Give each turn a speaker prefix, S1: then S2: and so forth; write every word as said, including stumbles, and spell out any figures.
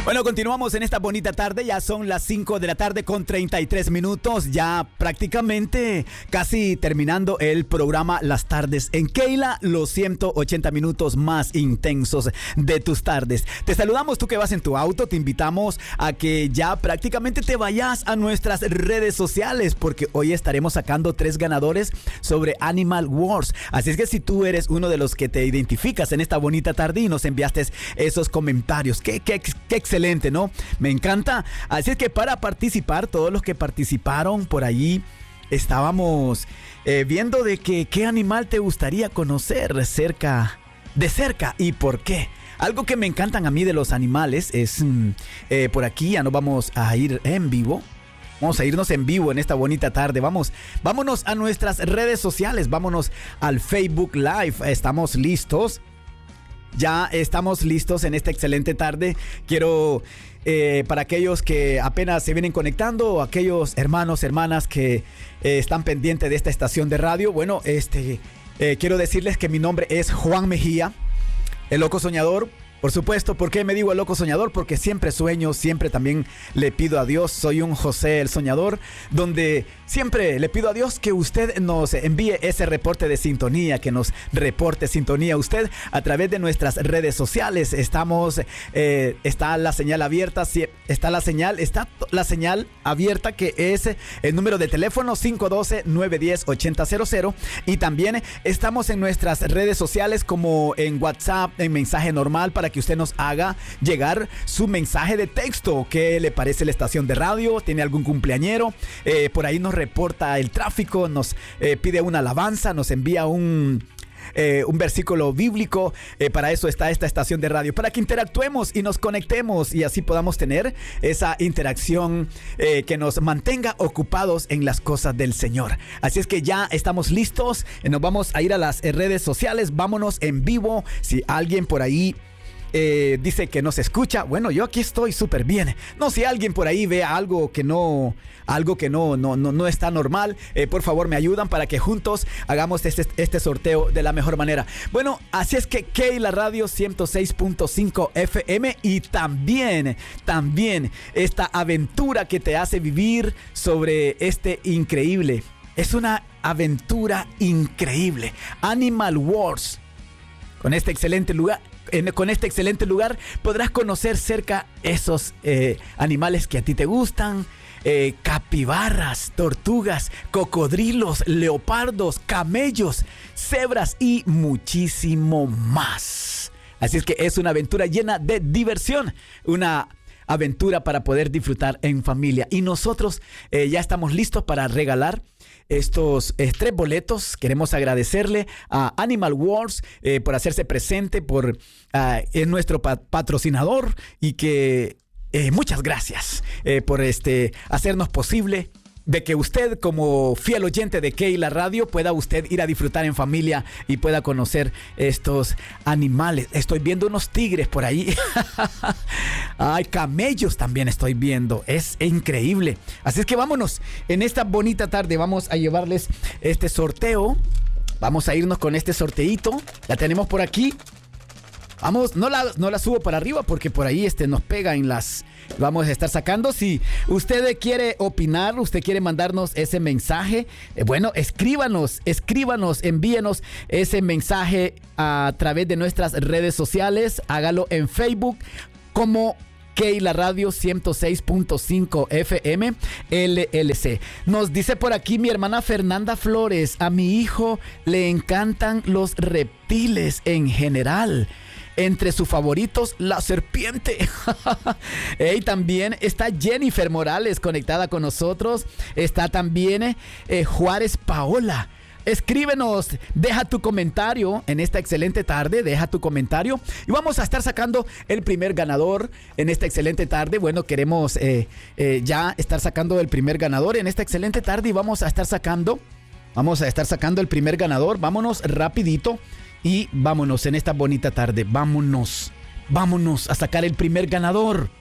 S1: Bueno, continuamos en esta bonita tarde. Ya son las cinco de la tarde con treinta y tres minutos. Ya prácticamente casi terminando el programa Las Tardes en Keila. Los ciento ochenta minutos más intensos de tus tardes. Te saludamos, tú que vas en tu auto. Te invitamos a que ya prácticamente te vayas a nuestras redes sociales, porque hoy estaremos sacando tres ganadores sobre Animal Wars. Así es que si tú eres uno de los que te identificas en esta bonita tarde y nos enviaste esos comentarios, qué, qué, qué excelente, ¿no? Me encanta. Así es que para participar, todos los que participaron por allí, estábamos eh, viendo de que qué animal te gustaría conocer cerca, de cerca y por qué. Algo que me encantan a mí de los animales es, eh, por aquí ya nos vamos a ir en vivo. Vamos a irnos en vivo en esta bonita tarde. Vamos, vámonos a nuestras redes sociales. Vámonos al Facebook Live. Estamos listos. Ya estamos listos en esta excelente tarde. Quiero, eh, para aquellos que apenas se vienen conectando, o aquellos hermanos, hermanas que eh, están pendientes de esta estación de radio, bueno, este, eh, quiero decirles que mi nombre es Juan Mejía, el loco soñador. Por supuesto, ¿por qué me digo el loco soñador? Porque siempre sueño, siempre también le pido a Dios. Soy un José el soñador, donde siempre le pido a Dios que usted nos envíe ese reporte de sintonía, que nos reporte sintonía usted a través de nuestras redes sociales. Estamos, eh, está la señal abierta, está la señal, está la señal abierta que es el número de teléfono cinco uno dos, nueve uno cero, ocho cero cero cero, y también estamos en nuestras redes sociales como en WhatsApp, en mensaje normal, para que usted nos haga llegar su mensaje de texto. ¿Qué le parece la estación de radio? ¿Tiene algún cumpleañero? Eh, por ahí nos reporta el tráfico, nos eh, pide una alabanza, nos envía un... Eh, un versículo bíblico. Eh, para eso está esta estación de radio, para que interactuemos y nos conectemos y así podamos tener esa interacción eh, que nos mantenga ocupados en las cosas del Señor. Así es que ya estamos listos. Eh, nos vamos a ir a las eh, redes sociales. Vámonos en vivo. Si alguien por ahí Eh, dice que no se escucha, bueno, yo aquí estoy súper bien. No, si alguien por ahí ve algo que no, algo que no, no, no, no está normal, eh, por favor me ayudan para que juntos hagamos este, este sorteo de la mejor manera. Bueno, así es que Keila Radio ciento seis punto cinco F M, y también, también esta aventura que te hace vivir sobre este increíble, es una aventura increíble, Animal Wars. Con este excelente lugar, en, con este excelente lugar podrás conocer cerca esos eh, animales que a ti te gustan. Eh, capibaras, tortugas, cocodrilos, leopardos, camellos, cebras y muchísimo más. Así es que es una aventura llena de diversión, una aventura para poder disfrutar en familia. Y nosotros eh, ya estamos listos para regalar estos eh, tres boletos. Queremos agradecerle a Animal Wars eh, por hacerse presente, por uh, es nuestro pa- patrocinador, y que eh, muchas gracias eh, por este hacernos posible de que usted, como fiel oyente de Keila Radio, pueda usted ir a disfrutar en familia y pueda conocer estos animales. Estoy viendo unos tigres por ahí. Ay, camellos también estoy viendo. Es increíble. Así es que vámonos. En esta bonita tarde vamos a llevarles este sorteo. Vamos a irnos con este sorteito. La tenemos por aquí. Vamos, no la, no la subo para arriba porque por ahí este nos pega en las... Vamos a estar sacando. Si usted quiere opinar, usted quiere mandarnos ese mensaje, eh, bueno, escríbanos, escríbanos, envíenos ese mensaje a través de nuestras redes sociales. Hágalo en Facebook como Keila Radio ciento seis punto cinco F M L L C. Nos dice por aquí mi hermana Fernanda Flores: a mi hijo le encantan los reptiles en general. Entre sus favoritos, la serpiente. Y también está Jennifer Morales conectada con nosotros. Está también eh, Juárez Paola. Escríbenos, deja tu comentario en esta excelente tarde, deja tu comentario y vamos a estar sacando el primer ganador en esta excelente tarde. Bueno, queremos eh, eh, ya estar sacando el primer ganador en esta excelente tarde y vamos a estar sacando, vamos a estar sacando el primer ganador. Vámonos rapidito. Y vámonos en esta bonita tarde, vámonos, vámonos a sacar el primer ganador.